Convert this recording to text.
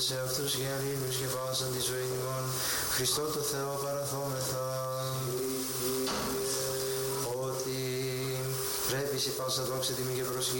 σε αυτούς και αλλήλους και πάσαν τη ζωή ημών, Χριστό το Θεό παραθόμεθα. Ότι πρέπει σε πάσα δόξα τιμή και προσοχή